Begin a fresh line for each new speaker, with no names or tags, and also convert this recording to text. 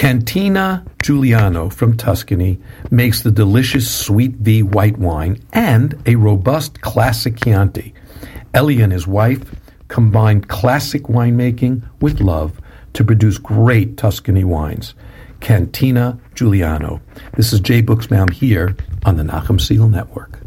Cantina Giuliano from Tuscany makes the delicious Sweet V white wine and a robust classic Chianti. Ellie and his wife combined classic winemaking with love to produce great Tuscany wines. Cantina Giuliano. This is Jay Buchsbaum here on the Nachum Segal Network.